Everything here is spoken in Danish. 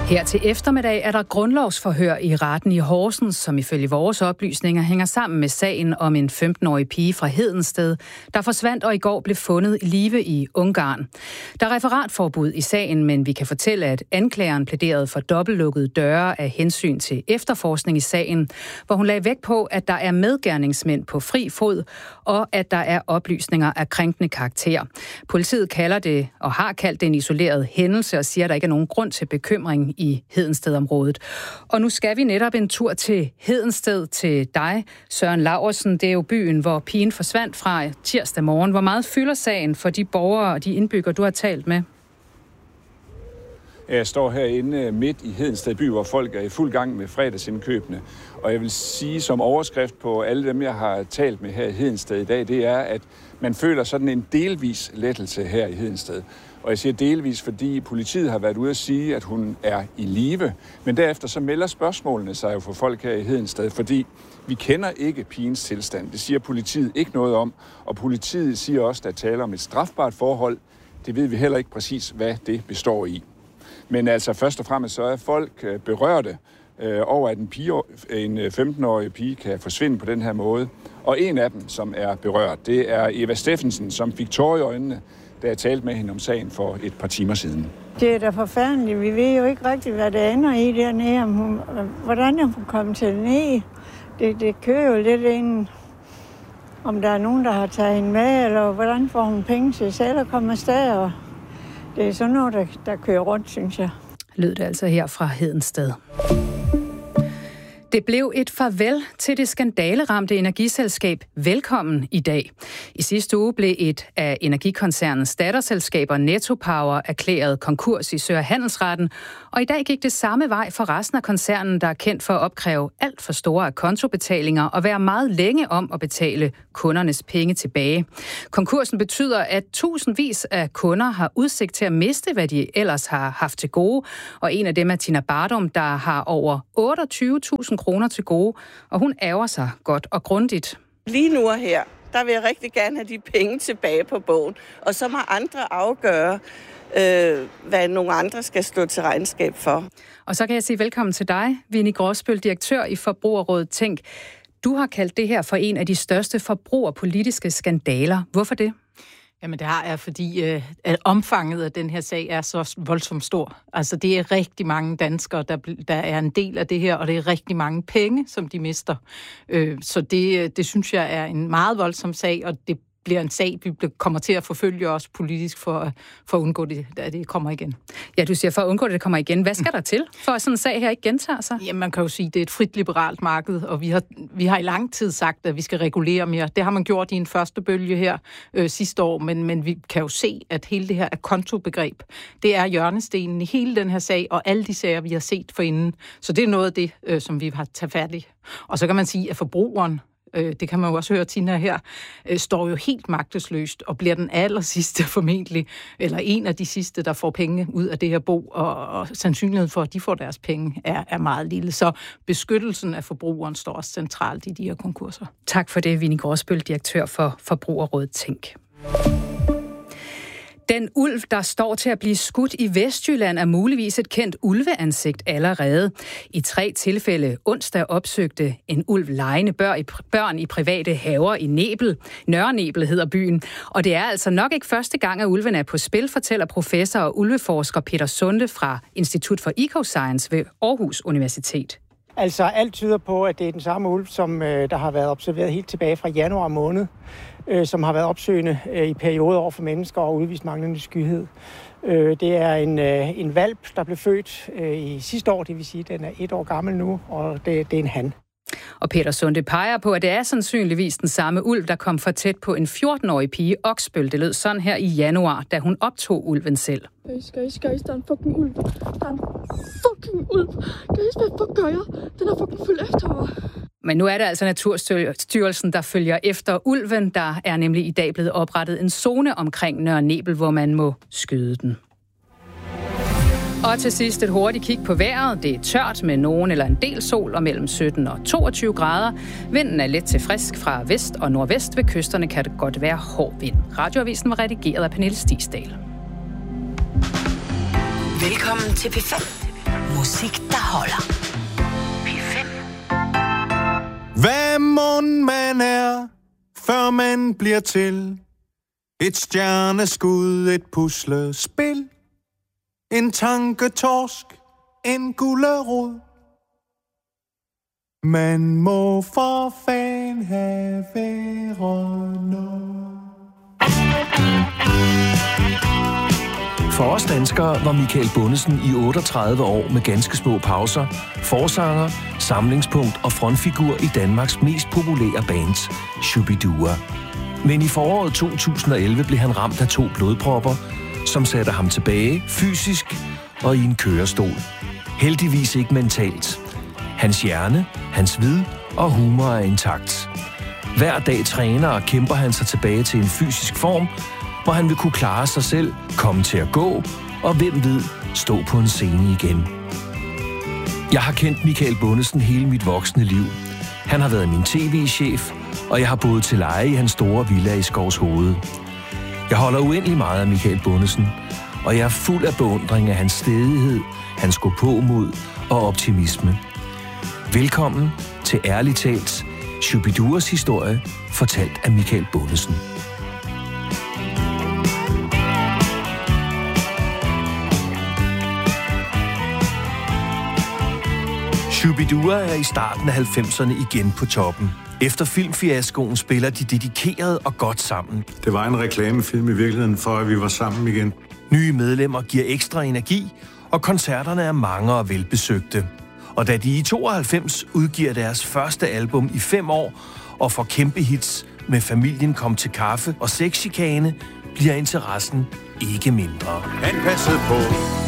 Her til eftermiddag er der grundlovsforhør i retten i Horsens, som ifølge vores oplysninger hænger sammen med sagen om en 15-årig pige fra Hedensted, der forsvandt og i går blev fundet i live i Ungarn. Der er referatforbud i sagen, men vi kan fortælle, at anklageren plæderede for dobbeltlukkede døre af hensyn til efterforskning i sagen, hvor hun lagde vægt på, at der er medgerningsmænd på fri fod, og at der er oplysninger af krænkende karakter. Politiet kalder det, og har kaldt det en isoleret hændelse, og siger, at der ikke er nogen grund til bekymring i Hedenstedområdet. Og nu skal vi netop en tur til Hedensted til dig, Søren Laursen. Det er jo byen, hvor pigen forsvandt fra tirsdag morgen. Hvor meget fylder sagen for de borgere og de indbyggere, du har talt med? Jeg står herinde midt i Hedensted by, hvor folk er i fuld gang med fredagsindkøbene. Og jeg vil sige som overskrift på alle dem, jeg har talt med her i Hedensted i dag, det er, at man føler sådan en delvis lettelse her i Hedensted. Og jeg siger delvis, fordi politiet har været ude at sige, at hun er i live. Men derefter så melder spørgsmålene sig jo for folk her i Hedensted, fordi vi kender ikke pigens tilstand. Det siger politiet ikke noget om. Og politiet siger også, at der taler om et strafbart forhold. Det ved vi heller ikke præcis, hvad det består i. Men altså først og fremmest så er folk berørte over, at en 15-årig pige kan forsvinde på den her måde. Og en af dem, som er berørt, det er Eva Steffensen, som fik tårer i øjnene, da jeg talte med hende om sagen for et par timer siden. Det er da forfærdeligt. Vi ved jo ikke rigtigt, hvad det ender i dernede. Hvordan er hun kommet til ned? Det kører jo lidt ind, om der er nogen, der har taget hende med, eller hvordan får hun penge til selv at komme afsted. Og det er sådan noget, der kører rundt, synes jeg. Lød det altså her fra Hedensted. Det blev et farvel til det skandaleramte energiselskab Velkommen i dag. I sidste uge blev et af energikoncernens datterselskaber Netto Power erklæret konkurs i Sø- og Handelsretten, og i dag gik det samme vej for resten af koncernen, der er kendt for at opkræve alt for store kontobetalinger og være meget længe om at betale kundernes penge tilbage. Konkursen betyder, at tusindvis af kunder har udsigt til at miste, hvad de ellers har haft til gode, og en af dem er Tina Bardum, der har over 28.000 kroner til gode, og hun ærger sig godt og grundigt. Lige nu og her, der vil jeg rigtig gerne have de penge tilbage på bogen, og så må andre afgøre, hvad nogle andre skal stå til regnskab for. Og så kan jeg sige velkommen til dig, Winnie Gråsbøl, direktør i Forbrugerrådet Tænk. Du har kaldt det her for en af de største forbrugerpolitiske skandaler. Hvorfor det? Jamen det har jeg, fordi at omfanget af den her sag er så voldsomt stor. Altså det er rigtig mange danskere, der er en del af det her, og det er rigtig mange penge, som de mister. Så det synes jeg er en meget voldsom sag, og det bliver en sag, vi kommer til at forfølge os politisk for at undgå det, at det kommer igen. Ja, du siger for at undgå det kommer igen. Hvad skal der til, for at sådan en sag her ikke gentager sig? Jamen, man kan jo sige, at det er et frit liberalt marked, og vi har i lang tid sagt, at vi skal regulere mere. Det har man gjort i en første bølge her sidste år, men vi kan jo se, at hele det her kontobegreb, det er hjørnestenen i hele den her sag, og alle de sager, vi har set forinden. Så det er noget af det, som vi har taget fat i. Og så kan man sige, at forbrugeren, det kan man jo også høre Tina her, står jo helt magtesløst og bliver den allersidste formentlig, eller en af de sidste, der får penge ud af det her bo, og sandsynligheden for, at de får deres penge, er meget lille. Så beskyttelsen af forbrugeren står også centralt i de her konkurser. Tak for det, Winnie Gråsbøl, direktør for Forbrugerrådet Tænk. Den ulv, der står til at blive skudt i Vestjylland, er muligvis et kendt ulveansigt allerede. I 3 tilfælde onsdag opsøgte en ulv legende børn i private haver i Nebel. Nørre Nebel hedder byen. Og det er altså nok ikke første gang, at ulven er på spil, fortæller professor og ulveforsker Peter Sunde fra Institut for Ecoscience ved Aarhus Universitet. Altså alt tyder på, at det er den samme ulv, som der har været observeret helt tilbage fra januar måned, som har været opsøgende i perioder over for mennesker og udvist manglende skyhed. Det er en hvalp, der blev født i sidste år, det vil sige, at den er 1 år gammel nu, og det er en han. Og Peter Sunde peger på, at det er sandsynligvis den samme ulv, der kom for tæt på en 14-årig pige i Oksbøl. Det lød sådan her i januar, da hun optog ulven selv. Guys, der er en fucking ulv. Der er en fucking ulv. Guys, hvad fuck gør jeg? Den er fucking fuld efter mig. Men nu er det altså Naturstyrelsen, der følger efter ulven. Der er nemlig i dag blevet oprettet en zone omkring Nørre Nebel, hvor man må skyde den. Og til sidst et hurtigt kig på vejret. Det er tørt med nogen eller en del sol og mellem 17 og 22 grader. Vinden er let til frisk fra vest og nordvest. Ved kysterne kan det godt være hård vind. Radioavisen var redigeret af Pernille Stigsdal. Velkommen til P5. Musik, der holder. P5. Hvad mon man er, før man bliver til? Et stjerneskud, et puslespil, en tanketorsk, en gulerod. Man må for fan have været noget. For os danskere var Michael Bundesen i 38 år med ganske små pauser forsanger, samlingspunkt og frontfigur i Danmarks mest populære bands, Shubidua. Men i foråret 2011 blev han ramt af 2 blodpropper, som satte ham tilbage fysisk og i en kørestol. Heldigvis ikke mentalt. Hans hjerne, hans vid og humor er intakt. Hver dag træner og kæmper han sig tilbage til en fysisk form, hvor han vil kunne klare sig selv, komme til at gå, og hvem ved, stå på en scene igen. Jeg har kendt Michael Bundesen hele mit voksne liv. Han har været min tv-chef, og jeg har boet til leje i hans store villa i Skovshoved. Jeg holder uendelig meget af Michael Bundesen, og jeg er fuld af beundring af hans stædighed, hans gåpåmod og optimisme. Velkommen til Ærligt Talt, Shubiduas historie, fortalt af Michael Bundesen. Shubidua er i starten af 90'erne igen på toppen. Efter filmfiaskoen spiller de dedikeret og godt sammen. Det var en reklamefilm i virkeligheden for, at vi var sammen igen. Nye medlemmer giver ekstra energi, og koncerterne er mange og velbesøgte. Og da de i 92 udgiver deres første album i 5 år og får kæmpe hits med Familien kom til kaffe og Sexchikane, bliver interessen ikke mindre. Han passede på